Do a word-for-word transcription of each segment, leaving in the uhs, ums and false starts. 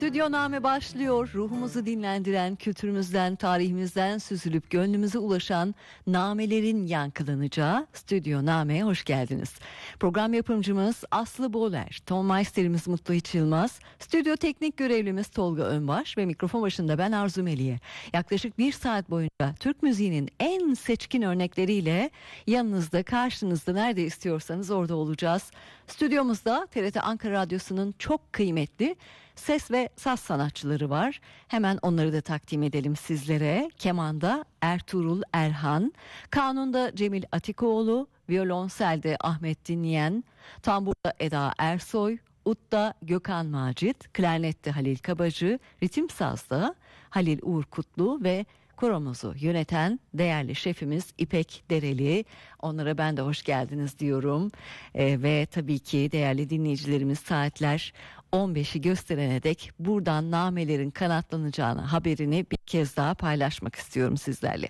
Stüdyo Name başlıyor. Ruhumuzu dinlendiren, kültürümüzden, tarihimizden süzülüp gönlümüze ulaşan namelerin yankılanacağı Stüdyo Name'ye hoş geldiniz. Program yapımcımız Aslı Boler, ton meisterimiz Mutlu Hiç Yılmaz, stüdyo teknik görevlimiz Tolga Önbaş ve mikrofon başında ben Arzu Meliye. Yaklaşık bir saat boyunca Türk müziğinin en seçkin örnekleriyle yanınızda, karşınızda, nerede istiyorsanız orada olacağız. Stüdyomuzda T R T Ankara Radyosu'nun çok kıymetli ses ve saz sanatçıları var. Hemen onları da takdim edelim sizlere. Kemanda Ertuğrul Erhan, kanunda Cemil Atikoğlu, violonselde Ahmet Dinleyen, tamburda Eda Ersoy, Ut'ta Gökhan Macit, klarnette Halil Kabacı, ritim sazda Halil Uğur Kutlu ve koromuzu yöneten değerli şefimiz İpek Dereli. Onlara ben de hoş geldiniz diyorum. Ee, ve tabii ki değerli dinleyicilerimiz saatler on beşi gösterene dek buradan namelerin kanatlanacağını haberini bir kez daha paylaşmak istiyorum sizlerle.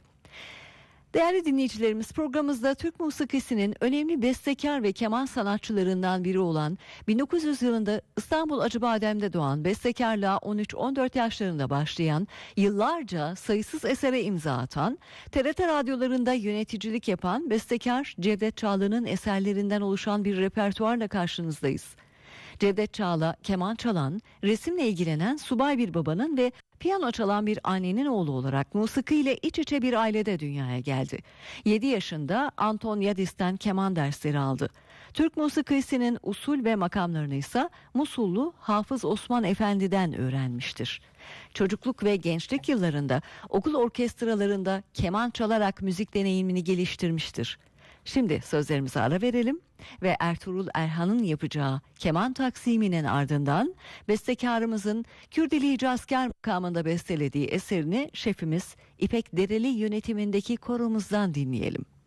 Değerli dinleyicilerimiz, programımızda Türk musikisinin önemli bestekar ve keman sanatçılarından biri olan bin dokuz yüz yılında İstanbul Acıbadem'de doğan, bestekarlığa on üç on dört yaşlarında başlayan, yıllarca sayısız esere imza atan, T R T radyolarında yöneticilik yapan bestekar Cevdet Çağla'nın eserlerinden oluşan bir repertuarla karşınızdayız. Cevdet Çağla keman çalan, resimle ilgilenen subay bir babanın ve piyano çalan bir annenin oğlu olarak musikiyle iç içe bir ailede dünyaya geldi. yedi yaşında Anton Yadis'ten keman dersleri aldı. Türk musikisinin usul ve makamlarını ise Musullu Hafız Osman Efendi'den öğrenmiştir. Çocukluk ve gençlik yıllarında okul orkestralarında keman çalarak müzik deneyimini geliştirmiştir. Şimdi sözlerimize ara verelim ve Ertuğrul Erhan'ın yapacağı keman taksiminin ardından bestekarımızın Kürdili Asker makamında bestelediği eserini şefimiz İpek Dereli yönetimindeki koromuzdan dinleyelim.